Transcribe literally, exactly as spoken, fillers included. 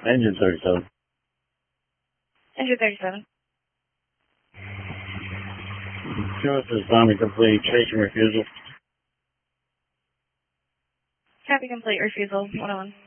Engine thirty-seven. Engine thirty-seven. Show us this bombing complete, chasing refusal. Copy complete, refusal, one oh one.